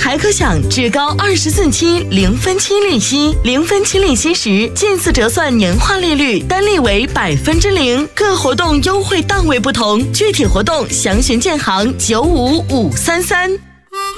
还可享至高24期0分期利息，0分期利息时近似折算年化利率，单利为0%。各活动优惠档位不同，具体活动详询建行95533。